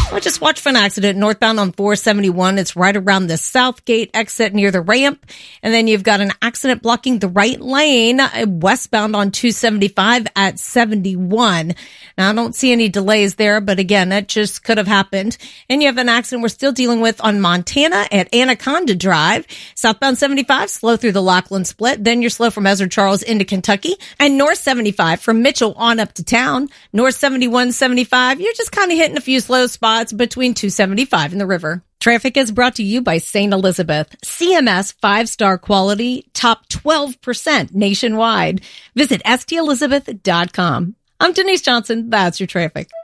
Well, just watch for an accident northbound on 471. It's right around the Southgate exit near the ramp. And then you've got an accident blocking the right lane westbound on 275 at 71. Now, I don't see any delays there, but again, that just could have happened. And you have an accident we're still dealing with on Montana at Anaconda Drive. Southbound 75, slow through the Lachlan split. Then you're slow from Ezra Charles into Kentucky. And North 75 from Mitchell on up to town. North 71, 75, you're just kind of hitting a few slow spots between 275 and the river. Traffic is brought to you by St. Elizabeth. CMS 5-star quality, top 12% nationwide. Visit stelizabeth.com. I'm Denise Johnson. That's your traffic.